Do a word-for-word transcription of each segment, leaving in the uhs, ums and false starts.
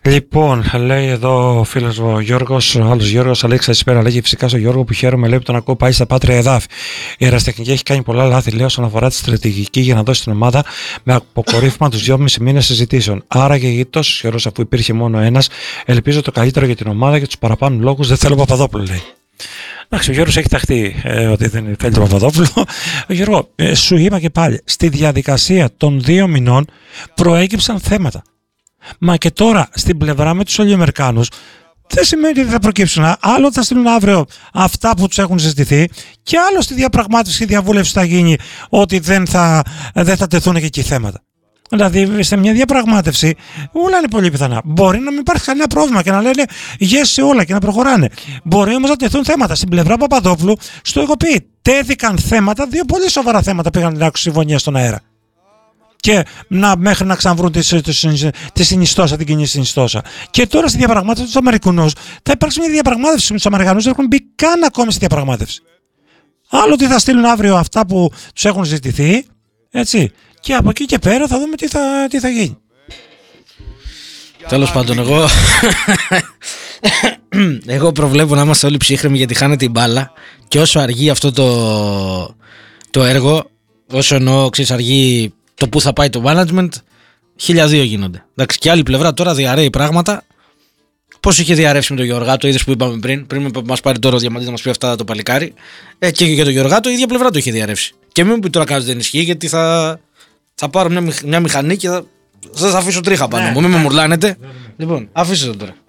Λοιπόν, λέει εδώ ο φίλος ο Γιώργος, ο άλλος Γιώργος, Αλέξη, καλησπέρα. Λέγει φυσικά στον Γιώργο που χαίρομαι, λέει που τον ακούω, πάει στα Πάτρια εδάφη. Η αεραστεχνική έχει κάνει πολλά λάθη, λέει, όσον αφορά τη στρατηγική για να δώσει την ομάδα με αποκορύφωμα του δυόμισι μήνες συζητήσεων. Άρα και για τόσο καιρό, αφού υπήρχε μόνο ένας, ελπίζω το καλύτερο για την ομάδα και τους παραπάνω λόγους δεν θέλω Παπαδόπουλο, λέει. Εντάξει, ο Γιώργος έχει ταχθεί ε, ότι δεν θέλει τον Παπαδόπουλο. Γιώργο, ε, σου είπα και πάλι, στη διαδικασία των δύο μηνών προέκυψαν θέματα. Μα και τώρα στην πλευρά με τους Ελληνοαμερικάνους δεν σημαίνει ότι θα προκύψουν. Άλλο θα στείλουν αύριο αυτά που τους έχουν συζητηθεί και άλλο στη διαπραγμάτευση και διαβούλευση θα γίνει ότι δεν θα, δεν θα τεθούν και εκεί θέματα. Δηλαδή σε μια διαπραγμάτευση όλα είναι πολύ πιθανά. Μπορεί να μην υπάρχει κανένα πρόβλημα και να λένε yes σε όλα και να προχωράνε. Μπορεί όμως να τεθούν θέματα. Στην πλευρά Παπαδόπουλου, στο έχω πει, τέθηκαν θέματα, δύο πολύ σοβαρά θέματα πήγαν να άκουσα συμφωνία στον αέρα. Και να, μέχρι να ξαναβρούν τη, τη, τη συνιστόσα, την κοινή συνιστόσα. Και τώρα στη διαπραγμάτευση του Αμερικανούς θα υπάρξει μια διαπραγμάτευση με τους Αμερικανούς, δεν έχουν μπει καν ακόμη στη διαπραγμάτευση. Άλλο ότι θα στείλουν αύριο αυτά που τους έχουν ζητηθεί, έτσι. Και από εκεί και πέρα θα δούμε τι θα, τι θα γίνει. Τέλος πάντων, εγώ εγώ προβλέπω να είμαστε όλοι ψύχρεμοι γιατί χάνεται η μπάλα. Και όσο αργεί αυτό το, το έργο, όσο εννοώ, ξέρεις, αργεί το που θα πάει το management, χίλια δύο γίνονται. Εντάξει, και άλλη πλευρά τώρα διαρρέει πράγματα. Πώς είχε διαρρεύσει με τον Γεωργάτο, είδες που είπαμε πριν, πριν μας πάρει τώρα ο Διαμαντής να μας πει αυτά το παλικάρι. Ε, και για τον Γεωργάτο η ίδια πλευρά το είχε διαρρεύσει. Και μην μου πει τώρα κάτι δεν ισχύει, γιατί θα, θα πάρω μια, μηχ, μια μηχανή και θα σας αφήσω τρίχα πάνω μου. Ναι, μην με μουρλάνετε. Ναι, ναι. Λοιπόν, αφήστε το τώρα.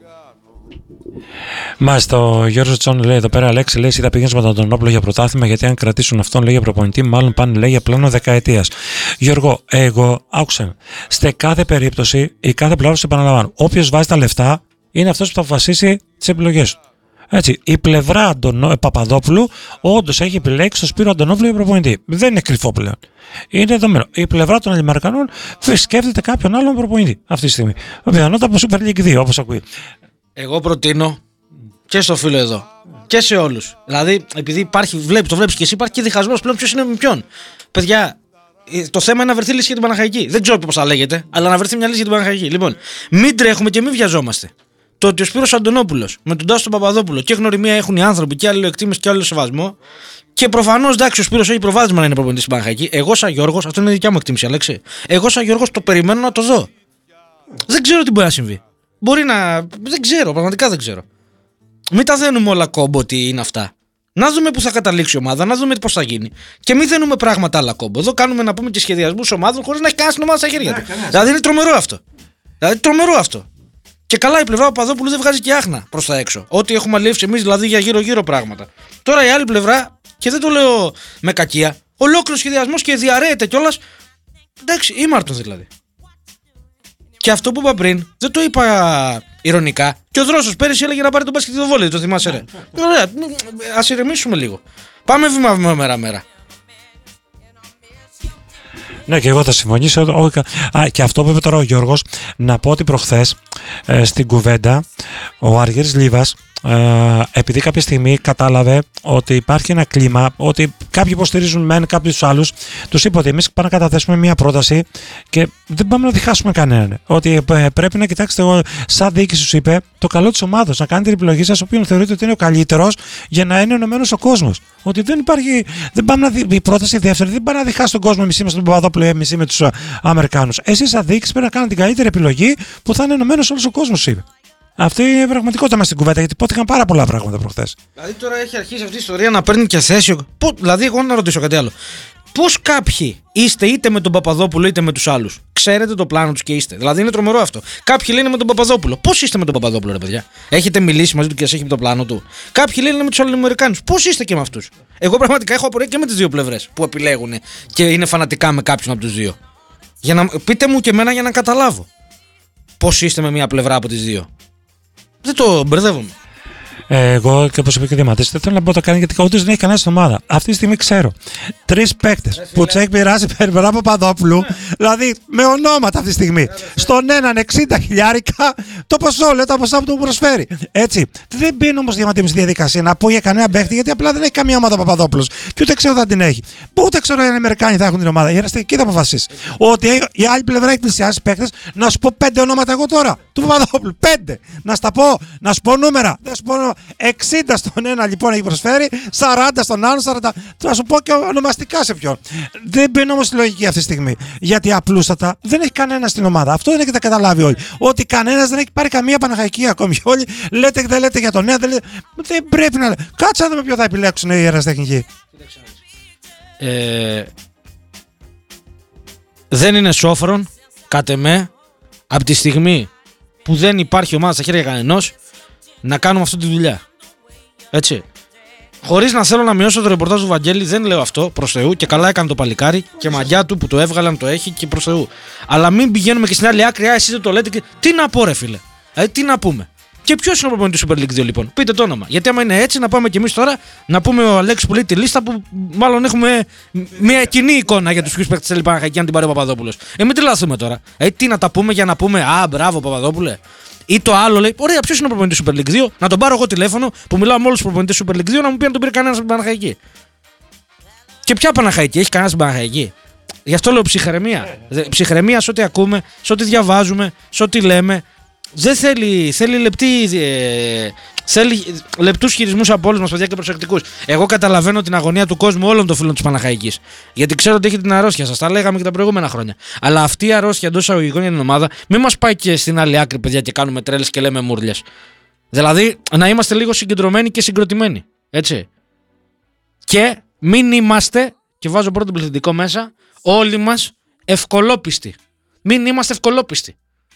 Μάλιστα, ο Γιώργος Τσόν λέει εδώ πέρα, Αλέξη, λέει, θα πηγαίνεις με τον Αντωνόπουλο για πρωτάθλημα, γιατί αν κρατήσουν αυτόν, λέει, για προπονητή, μάλλον πάνε, λέει, για πλάνο δεκαετίας. Γιώργο, εγώ, άκουσε, σε κάθε περίπτωση, η κάθε πλευρά, σε επαναλαμβάνω, όποιος βάζει τα λεφτά είναι αυτός που θα αποφασίσει τις επιλογές του. Έτσι, η πλευρά Αντωνο... Παπαδόπουλου όντως έχει επιλέξει τον Σπύρο Αντωνόπουλο για προπονητή. Δεν είναι κρυφό πλέον. Είναι δεδομένο. Η πλευρά των Ελληνοαμερικανών σκέφτεται κάποιον άλλον προπονητή αυτή τη στιγμή. Πιθανότατα από Super League δύο, όπως ακούει. Εγώ προτείνω και στο φίλο εδώ και σε όλους. Δηλαδή, επειδή υπάρχει, βλέπεις, το βλέπεις και εσύ, υπάρχει και διχασμός πλέον ποιος είναι με ποιον. Παιδιά, το θέμα είναι να βρεθεί λύση για την Παναχαϊκή. Δεν ξέρω πώς θα λέγεται, αλλά να βρεθεί μια λύση για την Παναχαϊκή. Λοιπόν, μην τρέχουμε και μην βιαζόμαστε. Το ότι ο Σπύρος Αντωνόπουλος με τον Τάσο Παπαδόπουλο και γνωριμία έχουν οι άνθρωποι και άλλο εκτίμηση και άλλο σεβασμό. Και προφανώς, εντάξει, ο Σπύρος έχει προβάδισμα να είναι προπονητής στην Παναχαϊκή. Εγώ, σαν Γιώργος, αυτό είναι δικιά μου εκτίμηση, Αλέξη. Εγώ, σαν Γιώργος, το περιμένω να το δω. Δεν ξέρω τι μπορεί να συμβεί. Μπορεί να. Δεν ξέρω, πραγματικά δεν ξέρω. Μην τα δένουμε όλα κόμπο ότι είναι αυτά. Να δούμε πού θα καταλήξει η ομάδα, να δούμε πώς θα γίνει. Και μην δένουμε πράγματα άλλα κόμπο. Εδώ κάνουμε να πούμε και σχεδιασμούς ομάδων χωρίς να έχει κανένα την ομάδα στα χέρια του. Δηλαδή είναι τρομερό αυτό. Δηλαδή τρομερό αυτό. Και καλά η πλευρά Παπαδόπουλου δεν βγάζει και άχνα προς τα έξω. Ό,τι έχουμε αλλιεύσει εμείς δηλαδή για γύρω-γύρω πράγματα. Τώρα η άλλη πλευρά, και δεν το λέω με κακία, ολόκληρο σχεδιασμός και διαρρέεται κιόλας. Εντάξει, ήμαρτον δηλαδή. Και αυτό που είπα πριν, δεν το είπα ηρωνικά. Και ο Δρόσος πέρυσι έλεγε να πάρει τον μπάσκετ και το βόλεϊ, το θυμάσαι, ρε. Ωραία, ας ηρεμήσουμε λίγο. Πάμε βήμα-βήμα, μέρα-μέρα. Ναι, και εγώ θα συμφωνήσω. Α, και αυτό που είπε τώρα ο Γιώργος, να πω ότι προχθές ε, στην κουβέντα ο Αργύρης Λίβας, ε, επειδή κάποια στιγμή κατάλαβε ότι υπάρχει ένα κλίμα, ότι κάποιοι υποστηρίζουν μεν, κάποιοι τους άλλους, τους είπε ότι εμείς πάμε να καταθέσουμε μια πρόταση και δεν πάμε να διχάσουμε κανέναν. Ότι ε, πρέπει να κοιτάξετε, εγώ, σαν διοίκηση τους είπε, το καλό της ομάδας, να κάνετε την επιλογή σας, οποίον θεωρείτε ότι είναι ο καλύτερος για να είναι ενωμένος ο κόσμος. Ότι δεν υπάρχει, δεν πάμε να δει, η πρόταση δεύτερη, δεν πάει να διχάσει τον κόσμο μισή με τον Παπαδόπουλο ή μισή με τους Αμερικάνους. Εσείς σαν διοίκηση πρέπει να κάνετε την καλύτερη επιλογή που θα είναι ενωμένος όλος ο κόσμος, είπε. Αυτή είναι η πραγματικότητα μας στην κουβέντα, γιατί υπόθηκαν πάρα πολλά πράγματα προχθές. Δηλαδή τώρα έχει αρχίσει αυτή η ιστορία να παίρνει και θέση. Πού, δηλαδή, εγώ να ρωτήσω κάτι άλλο. Πώς κάποιοι είστε είτε με τον Παπαδόπουλο είτε με τους άλλους, ξέρετε το πλάνο τους και είστε. Δηλαδή είναι τρομερό αυτό. Κάποιοι λένε με τον Παπαδόπουλο. Πώς είστε με τον Παπαδόπουλο, ρε παιδιά? Έχετε μιλήσει μαζί του και σας έχει το πλάνο του? Κάποιοι λένε με τους Ελληνοαμερικάνους. Πώς είστε και με αυτούς? Εγώ πραγματικά έχω απορία και με τις δύο πλευρές που επιλέγουν και είναι φανατικά με κάποιον από τους δύο. Για να, πείτε μου και εμένα για να καταλάβω. Πώς είστε με μία πλευρά από τις δύο? Δεν το μπερδεύομαι. Ε, εγώ και όπως είπε και ο Διαμαντής, δεν θέλω να πω το κάνει γιατί όντως δεν έχει κανένα στην ομάδα. Αυτή τη στιγμή ξέρω τρεις παίκτες που τους έχει πειράσει περίπου από Παπαδόπουλου, δηλαδή με ονόματα αυτή τη στιγμή. Στον έναν εξήντα χιλιάρικα το ποσό, λέει, το ποσά που του προσφέρει. Έτσι. Δεν μπαίνει όμως Διαμαντή στη διαδικασία να πω για κανένα παίκτη γιατί απλά δεν έχει καμία ομάδα Παπαδόπουλος. Και ούτε ξέρω θα την έχει. Που ούτε ξέρω αν οι Αμερικάνοι θα έχουν την ομάδα. Η Εραστική θα αποφασίσει. Ότι η άλλη πλευρά έχει πλησιάσει παίκτες. Να σου πω πέντε ονόματα εγώ τώρα του Παπαδόπουλου. Πέντε. Να στα πω, να σου πω νούμερα. Να σου πω εξήντα στον ένα λοιπόν έχει προσφέρει, σαράντα στον άλλο, σαράντα. Θα σου πω και ονομαστικά σε ποιον. Δεν μπαίνει όμως στη λογική αυτή τη στιγμή. Γιατί απλούστατα δεν έχει κανένα στην ομάδα. Αυτό δεν έχετε καταλάβει όλοι. Ότι κανένας δεν έχει πάρει καμία Παναχαϊκή ακόμη. Όλοι λέτε, δεν λέτε για τον νέο, δεν, λέτε, δεν πρέπει να λέτε. Κάτσε να δούμε ποιο θα επιλέξουν οι ερασιτεχνικοί. Ε, δεν είναι σόφρον, κατ' εμέ, από τη στιγμή που δεν υπάρχει ομάδα στα χέρια κανενός, να κάνουμε αυτή τη δουλειά. Έτσι. Χωρίς να θέλω να μειώσω το ρεπορτάζ του Βαγγέλη, δεν λέω αυτό προς Θεού και καλά έκανε το παλικάρι και μαγιά του που το έβγαλαν το έχει και προς Θεού. Αλλά μην πηγαίνουμε και στην άλλη άκρη, α, εσείς δεν το λέτε. Και... Τι να πω, ρε φίλε. Δηλαδή, τι να πούμε. Και ποιος είναι ο προπονητής του Super League δύο λοιπόν. Πείτε το όνομα. Γιατί άμα είναι έτσι, να πάμε κι εμείς τώρα να πούμε ο Αλέξης που λέει τη λίστα που μάλλον έχουμε μια κοινή εικόνα για τους ποιους παίκτες θέλει Παναχαϊκή αν την πάρει ο Παπαδόπουλος. Ε, μην τρελαθούμε τώρα. Ε, τι να τα πούμε για να πούμε α, μπράβο Παπαδόπουλε. Ή το άλλο λέει, ωραία, ποιος είναι ο προπονητής Super League δύο, να τον πάρω εγώ τηλέφωνο που μιλάω με όλους τους προπονητές Super League δύο να μου πει αν τον πήρε κανένας στην Παναχαϊκή. Και ποια Παναχαϊκή, έχει κανένας στην Παναχαϊκή. Γι' αυτό λέω ψυχραιμία. Ψυχραιμία σε ό,τι ακούμε, σε ό,τι διαβάζουμε, σε ό,τι λέμε. Δεν θέλει, θέλει, λεπτή, ε, θέλει λεπτούς χειρισμούς από όλους μας, παιδιά, και προσεκτικούς. Εγώ καταλαβαίνω την αγωνία του κόσμου όλων των φίλων της Παναχαϊκής. Γιατί ξέρω ότι έχει την αρρώστια, σας τα λέγαμε και τα προηγούμενα χρόνια. Αλλά αυτή η αρρώστια εντός εισαγωγικών για την ομάδα μην μας πάει και στην άλλη άκρη, παιδιά, και κάνουμε τρέλες και λέμε μούρλιες. Δηλαδή να είμαστε λίγο συγκεντρωμένοι και συγκροτημένοι. Έτσι. Και μην είμαστε, και βάζω πρώτο πληθυντικό μέσα, όλοι μας ευκολόπιστοι. Μην είμαστε ευκολόπιστοι.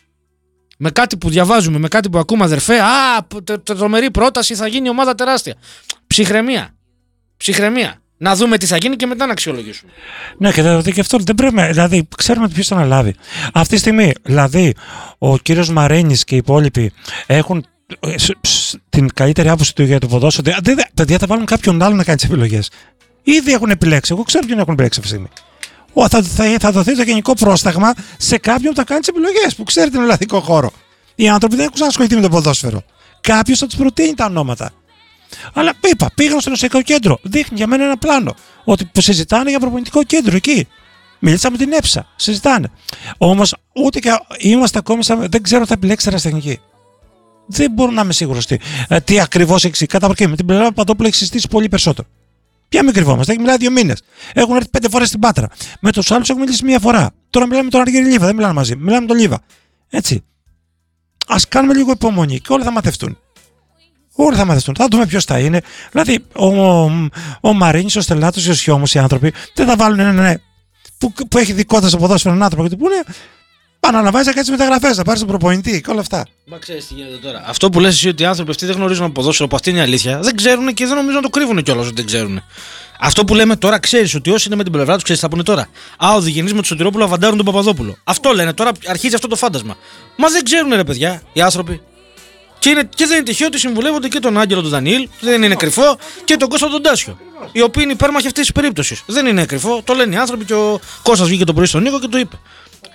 Με κάτι που διαβάζουμε, με κάτι που ακούμε, αδερφέ, α, τρομερή πρόταση, θα γίνει ομάδα τεράστια. Ψυχραιμία. Ψυχραιμία. Να δούμε τι θα γίνει και μετά να αξιολογήσουμε. Ναι, και δηλαδή και αυτό δεν πρέπει. Δηλαδή, ξέρουμε ποιος θα αναλάβει. Αυτή τη στιγμή, δηλαδή, ο κύριος Μαρίνης και οι υπόλοιποι έχουν την καλύτερη άποψη του για το ποδόσφαιρο. Παιδιά, θα βάλουν κάποιον άλλο να κάνει τις επιλογές. Ήδη έχουν επιλέξει. Εγώ ξέρω ποιον έχουν επιλέξει αυτή τη στιγμή. Θα, θα, θα δοθεί το γενικό πρόσταγμα σε κάποιον που θα κάνει τις επιλογές, που ξέρει τον ελλαδικό χώρο. Οι άνθρωποι δεν έχουν ασχοληθεί με το ποδόσφαιρο. Κάποιος θα τους προτείνει τα ονόματα. Αλλά είπα, πήγαν στο νοσιακό κέντρο. Δείχνει για μένα ένα πλάνο. Ότι που συζητάνε για προπονητικό κέντρο εκεί. Μίλησα με την ΕΨΑ. Συζητάνε. Όμως ούτε και είμαστε ακόμη. Σαν, δεν ξέρω τι θα επιλέξει ερασιτεχνική. Δεν μπορώ να είμαι σίγουρος τι, τι ακριβώς έχει. Κατά προκειμένου με την πλευρά Παπαδόπουλου έχει συζητήσει πολύ περισσότερο. Πια μην κρυβόμαστε, έχει μιλάει δύο μήνες. Έχουν έρθει πέντε φορές στην Πάτρα. Με τους άλλους έχουμε μιλήσει μία φορά. Τώρα μιλάμε με τον Αργύρι Λίβα, δεν μιλάμε μαζί. Μιλάμε με τον Λίβα. Έτσι. Ας κάνουμε λίγο υπομονή και όλα θα μαθευτούν. Όλα θα μαθευτούν. Θα δούμε ποιος θα είναι. Δηλαδή, ο, ο, ο Μαρίνης, ο Στελάτος και ο Σιώμος οι άνθρωποι δεν θα βάλουν έναν ναι, που, που έχει δικότητα στο ποδόσφαιρο έναν άνθρωπο και του πούνε αναλαμβάνει να κάνει μεταγραφές, να πάρει τον προπονητή και όλα αυτά. Μα ξέρεις τι γίνεται τώρα. Αυτό που λες εσύ ότι οι άνθρωποι αυτοί δεν γνωρίζουν από ποδόσφαιρο, που αυτή είναι η αλήθεια, δεν ξέρουν και δεν νομίζω να το κρύβουν κιόλας ότι δεν ξέρουν. Αυτό που λέμε τώρα, ξέρεις ότι όσοι είναι με την πλευρά του, ξέρεις τι θα πούνε τώρα. Α, ο Διγενής με τον Σωτηρόπουλο αβαντάρουν τον Παπαδόπουλο. Αυτό λένε τώρα, αρχίζει αυτό το φάντασμα. Μα δεν ξέρουν, ρε παιδιά, οι άνθρωποι. Και, είναι, και δεν είναι τυχαίο ότι συμβουλεύονται και τον Άγγελο τον Δανιήλ, δεν είναι κρυφό, και τον Κώστα τον Τάσιο. Οι οποίοι είναι υπέρμαχοι αυτή τη περίπτωση. Δεν είναι κρυφό, το λένε οι άνθρωποι και ο Κώστας βγήκε το πρωί στον Νίκο και το είπε.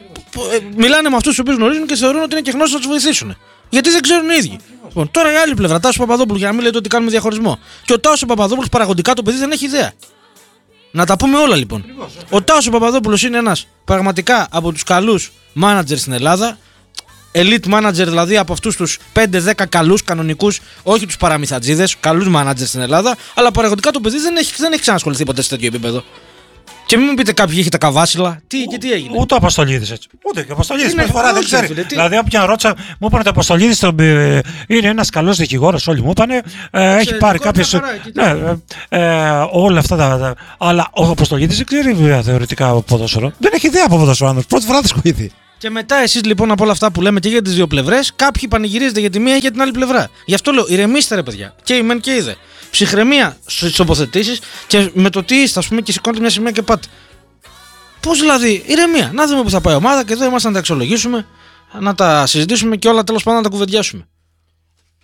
Μιλάνε με αυτούς τους οποίους γνωρίζουν και θεωρούν ότι είναι και γνώστες να τους βοηθήσουν. Γιατί δεν ξέρουν οι ίδιοι. Λοιπόν, τώρα η άλλη πλευρά, Τάσο Παπαδόπουλου, για να μην λέτε ότι κάνουμε διαχωρισμό. Και ο Τάσο Παπαδόπουλος παραγωγικά το παιδί δεν έχει ιδέα. Να τα πούμε όλα λοιπόν. Ο Τάσο Παπαδόπουλος είναι ένας πραγματικά από τους καλούς μάνατζερ στην Ελλάδα. Elite manager, δηλαδή από αυτούς τους πέντε δέκα καλούς κανονικούς, όχι τους παραμυθατζίδες, καλούς manager στην Ελλάδα. Αλλά παραγωγικά το παιδί δεν έχει, δεν έχει ξανασχοληθεί ποτέ σε τέτοιο επίπεδο. Και μην μου πείτε κάποιοι έχει τα καβάσιλα. Τι, και τι έγινε. Ούτε ο Αποστολίδης έτσι. Ούτε και ο Αποστολίδης μια φορά δεν ξέρει. Φίλε, δηλαδή, όποια ρώτησα, μου είπαν ότι ο Αποστολίδης είναι ένας καλός δικηγόρος. Όλοι μου είπαν. Ε, έχει πάρει κάποιες. Ναι, ε, ε, όλα αυτά τα. Αλλά ο Αποστολίδης δεν ξέρει θεωρητικά ποδόσφαιρο. Δεν έχει ιδέα από ποδόσφαιρο. Πρώτη φορά δεν σκοήθη. Και μετά εσείς λοιπόν από όλα αυτά που λέμε και για τις δύο πλευρές, κάποιοι πανηγυρίζετε για τη μία ή για την άλλη πλευρά. Γι' αυτό λέω ηρεμήστε ρε παιδιά. Και η μεν και η δε. Ψυχραιμία στις τοποθετήσεις και με το τι είστε, ας πούμε, και σηκώνετε μια σημαία και πάτε. Πώς δηλαδή, ηρεμία. Να δούμε που θα πάει η ομάδα και εδώ είμαστε να τα αξιολογήσουμε, να τα συζητήσουμε και όλα τέλος πάντων να τα κουβεντιάσουμε.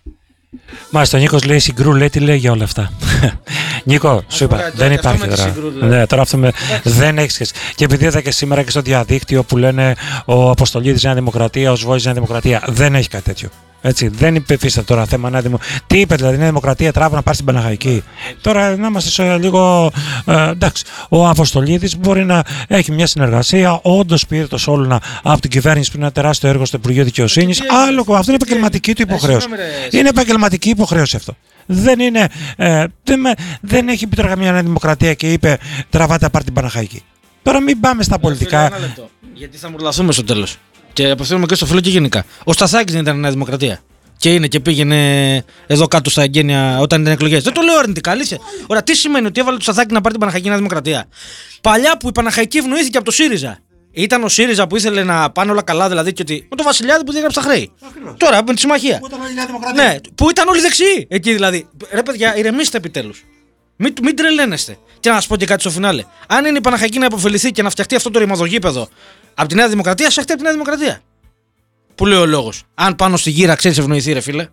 Μάλιστα, ο Νίκος λέει συγκρού, λέει τι λέει για όλα αυτά. Νίκο, σου είπα, δεν υπάρχει τώρα. Ναι, τώρα αυτό με... δεν έχει σχέση. Και επειδή είδα και σήμερα και στο διαδίκτυο που λένε ο Αποστολίδης Νέα Δημοκρατία, ο Σβόης Νέα Δημοκρατία, δεν έχει κάτι τέτοιο. Έτσι, δεν υπεφύστα τώρα θέμα Νέα Δημοκρατία. Τι είπε, δηλαδή, Νέα Δημοκρατία τράβω να πάρει στην Παναχαϊκή. Τώρα να είμαστε σε λίγο. Ε, εντάξει, ο Αποστολίδης μπορεί να έχει μια συνεργασία. Όντως πήρε το Σόλουνα από την κυβέρνηση που είναι ένα τεράστιο έργο στο Υπουργείο Δικαιοσύνης. Άλλο, αυτό είναι επαγγελματική του υποχρέωση. Είναι επαγγελματική υποχρέωση αυτό. Δεν είναι. Ε, δεν, με, δεν έχει πει τώρα καμία Νέα Δημοκρατία και είπε τραβάτε να πάρει την Παναχαϊκή. Τώρα μην πάμε στα πολιτικά. Ένα λεπτό, γιατί θα μουρλαθούμε στο τέλος. Και απευθύνομαι και στο φίλο και γενικά. Ο Σταθάκης δεν ήταν Νέα Δημοκρατία. Και είναι και πήγαινε εδώ κάτω στα εγγένεια όταν ήταν εκλογές. Δεν το λέω αρνητικά, αλήθεια. Ωραία, τι σημαίνει ότι έβαλε το Σταθάκη να πάρει την Παναχαϊκή Νέα Δημοκρατία. Παλιά που η Παναχαϊκή ευνοήθηκε από το ΣΥΡΙΖΑ. Ήταν ο ΣΥΡΙΖΑ που ήθελε να πάνε όλα καλά, δηλαδή και ότι. Με τον Βασιλιάδη που διέγραψε τα χρέη. Ακριβώς. Τώρα με τη συμμαχία. Που ήταν όλη η Νέα Δημοκρατία. Ναι, που ήταν όλοι δεξιοί εκεί δηλαδή. Ρε παιδιά, ηρεμήστε επιτέλους. Μην, μην τρελαίνεστε. Και να σα πω και κάτι στο φινάλε. Αν είναι η Παναχαϊκή να υποφεληθεί και να φτιαχτεί αυτό το ρημαδογείπεδο από τη Νέα Δημοκρατία, φτιαχτεί από τη Νέα Δημοκρατία. Που λέει ο λόγος. Αν πάνω στη γύρα ξέρει ευνοηθεί, ρε φίλε.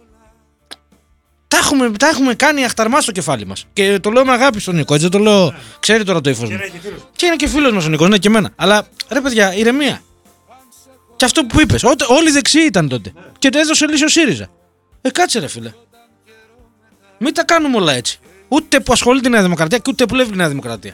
Τα έχουμε, τα έχουμε κάνει αχταρμά στο κεφάλι μας. Και το λέω με αγάπη στον Νίκο, έτσι δεν το λέω. Ξέρει τώρα το ύφος μου. Και είναι και φίλος μας ο Νίκος, ναι και εμένα. Αλλά ρε παιδιά, ηρεμία. Και αυτό που είπες, όλοι οι δεξιοί ήταν τότε. Και το έδωσε λύση ο ΣΥΡΙΖΑ. Ε, κάτσε ρε φίλε. Μην τα κάνουμε όλα έτσι. Ούτε που ασχολείται η Νέα Δημοκρατία και ούτε που λέει η Νέα Δημοκρατία.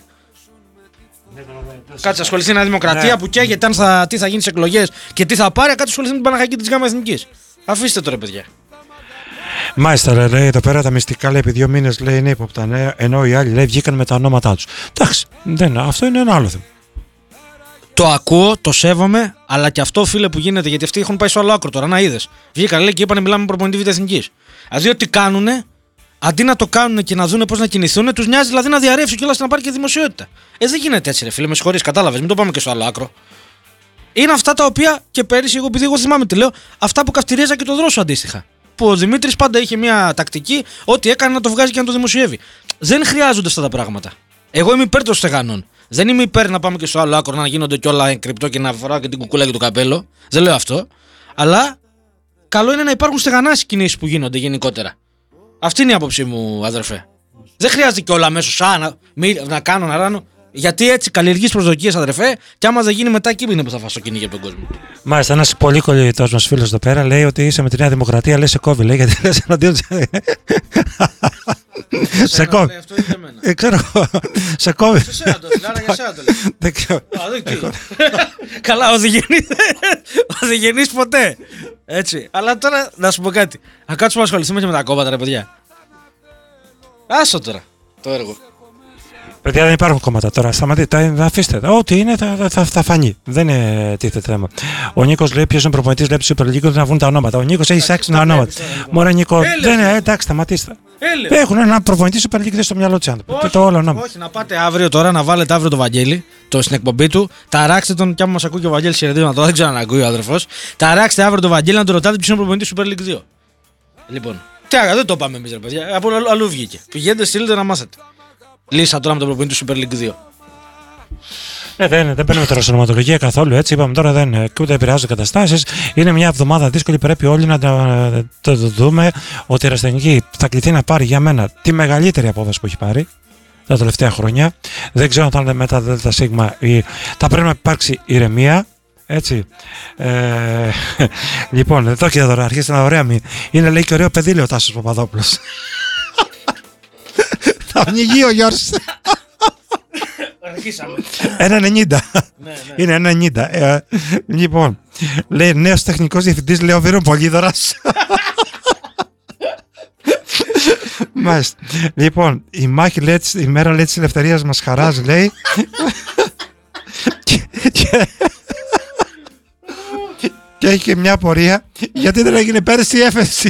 Κάτσε ασχοληθεί η Νέα Δημοκρατία ναι. Που καίγεται αν θα, τι θα γίνει στις εκλογές και τι θα πάρει. Κάτσε ασχοληθεί με την Παναχαϊκή της ΓΑΜΑ Εθνικής. Αφήστε τώρα, παιδιά. Μάλιστα, λέει εδώ πέρα τα μυστικά λέει επί δύο μήνες λέει είναι ύποπτα. Ναι, ενώ οι άλλοι λέει βγήκαν με τα ονόματά τους. Εντάξει, δεν, αυτό είναι ένα άλλο θέμα. Το ακούω, το σέβομαι, αλλά και αυτό φίλε που γίνεται γιατί αυτοί έχουν πάει στο άλλο άκρο τώρα. Να είδες. Βγήκαν λέει και είπαν μιλάμε με προπονητή Β' Εθνικής. Δηλαδή ό,τι κάνουνε. Αντί να το κάνουν και να δουν πώς να κινηθούν, τους νοιάζει δηλαδή να διαρρεύσει κιόλας να πάρει και δημοσιότητα. Ε, δεν γίνεται έτσι, ρε φίλε, με συγχωρείς, κατάλαβες, μην το πάμε και στο άλλο άκρο. Είναι αυτά τα οποία και πέρυσι, εγώ επειδή εγώ θυμάμαι τι λέω, αυτά που καυτηρίζα και το Δρόσο αντίστοιχα. Που ο Δημήτρης πάντα είχε μια τακτική, ό,τι έκανε να το βγάζει και να το δημοσιεύει. Δεν χρειάζονται αυτά τα πράγματα. Εγώ είμαι υπέρ των στεγανών. Δεν είμαι υπέρ να πάμε και στο άλλο άκρο να γίνονται κιόλα κρυπτό και να φοράω και την κουκούλα και το καπέλο. Δεν λέω αυτό. Αλλά καλό είναι να υπάρχουν στεγανά στις κινήσεις που γίνονται γενικότερα. Αυτή είναι η άποψή μου, αδερφέ. Δεν χρειάζεται και όλα αμέσως να, να κάνω, να ράνω. Γιατί έτσι καλλιεργείς προσδοκίες, αδερφέ, και άμα δεν γίνει μετά εκεί είναι που θα φας το κυνήγι από τον κόσμο. Μάλιστα, ένας πολύ κολλητός μας φίλος εδώ πέρα λέει ότι είσαι με τη Νέα Δημοκρατία, λέει σε κόβει, λέει γιατί λες εναντίον. Σε κόβει. Αυτό είναι για μένα. Ε, ξέρω, σε κόβει. Σε σένα το φιλάρα, για σένα το λέει. Δεν ξέρω. Καλά, ο Διγενής ποτέ. Έτσι. Αλλά τώρα να σου πω κάτι. Να κάτσουμε να ασχοληθούμε και με τα κόμματα, ρε παιδιά. Άσο τώρα το έργο. Παιδιά, δεν υπάρχουν κόμματα τώρα. Σταματήστε. Αφήστε. Ό,τι είναι θα, θα, θα φανεί. Δεν είναι τίθεται θέμα. Ο Νίκος λέει: ποιος είναι προπονητής, λέει Super League, να βγουν τα ονόματα. Ο Νίκος έχει σάξει τα ονόματα. Μωρέ Νίκο, δεν είναι. Εντάξει, σταματήστε. Έχουν ένα προπονητή Super League στο μυαλό του άνθρωπο. Το όλο όνομα. Όχι, να πάτε αύριο τώρα να βάλετε αύριο το Βαγγέλη το, στην εκπομπή του. Ταράξτε τον κι άμα μας ακούει και ο Βαγγέλης χαιρετίζουμε τώρα, δεν ξέρω αν ακούει ο αδερφός. Ταράξτε αύριο το Βαγγέλη να τον ρωτάτε ποιος είναι προπονητής Super League δύο. Λοιπόν, τι άγα, δεν το πάμε εμείς ρε παιδιά. Από αλλού βγήκε. Πηγαίνετε, στείλτε να μάθετε. Λύσα τώρα με τον προπονητή του Super League δύο. Ναι, δεν, δεν παίρνουμε τώρα στην ονοματολογία καθόλου έτσι. Είπαμε τώρα δεν και ούτε επηρεάζουν καταστάσεις. Είναι μια εβδομάδα δύσκολη. Πρέπει όλοι να το, το, το δούμε ότι η Ερασιτεχνική θα κληθεί να πάρει για μένα τη μεγαλύτερη απόφαση που έχει πάρει τα τελευταία χρόνια. Δεν ξέρω αν θα είναι μετά τα ΔΣ. Θα πρέπει να υπάρξει ηρεμία. Έτσι. Ε, λοιπόν, εδώ και τώρα αρχίστε να ωραία μην. Είναι λέει και ωραίο παιδί, λέει ο Τάσος Παπαδόπουλος. Θα πνιγεί ο Γιώργος. ένα ενενήντα. Ναι, ναι. Είναι ένα ενενήντα. Ε, λοιπόν, λέει νέος τεχνικός διευθυντής Λεωβύρων Πολύδωρας. Μάλιστα. Λοιπόν, η μάχη λέει, η μέρα λέει της ελευθερίας μας χαράζει, λέει. και, και, και έχει και μια απορία γιατί δεν έγινε πέρυσι η έφεση.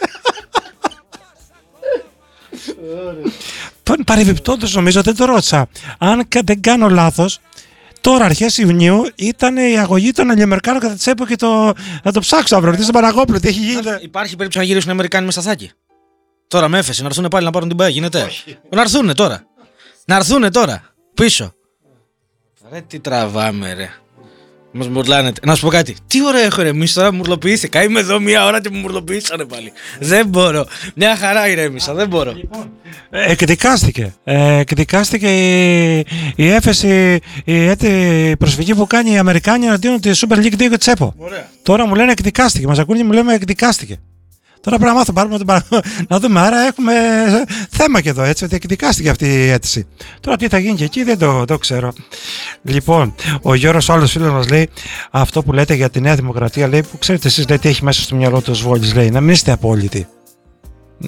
Παρεμπιπτόντως νομίζω δεν το ρώτησα. Αν δεν κάνω λάθος, τώρα αρχές Ιουνίου ήταν η αγωγή των Αλλιομερικάνων κατά τσέπο και το, να το ψάξω αύριο. Ρωτήσω τον Παναγόπουλο τι έχει γίνει. Υπάρχει περίπτωση να γυρίσουν οι Αμερικάνοι με σταθάκι. Τώρα με έφεση, να έρθουν πάλι να πάρουν την ΠΑΕ. Γίνεται. Όχι. Να έρθουν τώρα. Να έρθουν τώρα. Πίσω. Ρε τι τραβάμε ρε. Μας μουρλάνετε. Να σου πω κάτι. Τι ωραία έχω ηρεμήσει τώρα, μουρλοποιήθηκα. Είμαι εδώ μία ώρα και μου μουρλοποιήσανε πάλι. Δεν μπορώ. Μια χαρά ηρέμησα. Δεν μπορώ. Λοιπόν, εκδικάστηκε. Ε, εκδικάστηκε η, η έφεση, η, η προσφυγή που κάνει η Αμερικάνοι εναντίον τη Super League δύο και της ΕΠΟ. Ωραία. Τώρα μου λένε εκδικάστηκε. Μας ακούνε και μου λέμε εκδικάστηκε. Τώρα πρέπει να μάθω, πάρουμε την παρα... να δούμε. Άρα έχουμε θέμα και εδώ, έτσι, ότι εκδικάστηκε αυτή η αίτηση. Τώρα τι θα γίνει και εκεί δεν το, το ξέρω. Λοιπόν, ο Γιώργος, ο άλλος φίλος μας, λέει αυτό που λέτε για τη Νέα Δημοκρατία, λέει, που ξέρετε εσείς, λέει, τι έχει μέσα στο μυαλό του ο Σβόλης, λέει, να μην είστε απόλυτοι. Mm.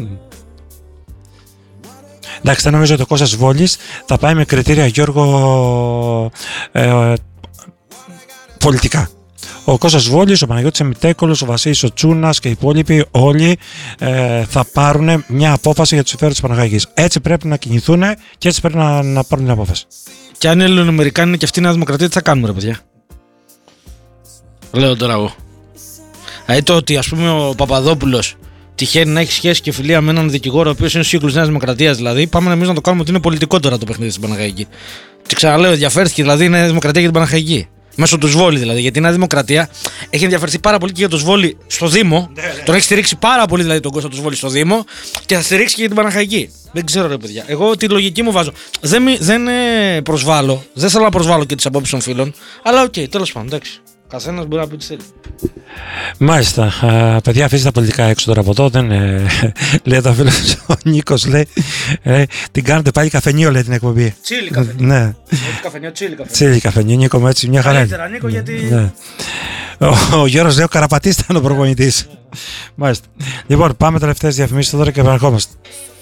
Εντάξει, δεν νομίζω ότι ο Κώστας Βόλης θα πάει με κριτήρια, Γιώργο, ε, πολιτικά. Ο Κώστας Βόλης, ο Παναγιώτης Εμιτέκολος, ο Βασίλης ο Τσούνας και οι υπόλοιποι όλοι ε, θα πάρουν μια απόφαση για τους συμφέροντες της Παναχαϊκής. Έτσι πρέπει να κινηθούν και έτσι πρέπει να, να πάρουν την απόφαση. Και αν οι Ελληνοαμερικάνοι είναι και αυτή η Νέα Δημοκρατία, τι θα κάνουμε, ρε παιδιά? Λέω τώρα εγώ. Δηλαδή το ότι, ας πούμε, ο Παπαδόπουλος τυχαίνει να έχει σχέση και φιλία με έναν δικηγόρο ο οποίος είναι σύγκλους Νέας Δημοκρατίας, δηλαδή, πάμε εμείς να το κάνουμε ότι είναι πολιτικό τώρα το παιχνίδι στην Παναχαϊκή. Και ξαναλέω, ενδιαφέρθηκε δηλαδή η Νέα Δημοκρατία για την Παναχαϊκή. Μέσω του Σβόλη δηλαδή. Γιατί η Νέα Δημοκρατία έχει ενδιαφερθεί πάρα πολύ και για το Σβόλη στο Δήμο. Ναι, ναι. Τον έχει στηρίξει πάρα πολύ δηλαδή τον Κώστα του Σβόλη στο Δήμο και θα στηρίξει και για την Παναχαϊκή. Δεν ξέρω, ρε παιδιά. Εγώ τη λογική μου βάζω. Δεν, δεν προσβάλλω. Δεν θέλω να προσβάλλω και τις απόψεις των φίλων. Αλλά οκ, okay, τέλος πάντων. Εντάξει. Καθένας μπορεί να πει τι θέλει. Μάλιστα. Α, παιδιά, αφήστε τα πολιτικά έξω τώρα από εδώ. Δεν, ε, λέει το φίλο ο Νίκος, λέει. Ε, την κάνετε πάλι καφενείο, λέει την εκπομπή. Τσίλι καφενείο. Ναι. Καφενείο, τσίλι καφενείο. Τσίλι καφενείο, Νίκο μου, έτσι μια χαρά. Καλύτερα, Νίκο, γιατί. Ναι. Ο, ο Γιώργος, λέει, ο Καραπατής ήταν ο προπονητής. Μάλιστα. Λοιπόν, πάμε τελευταίες διαφημίσεις τώρα και επαναρχόμαστε.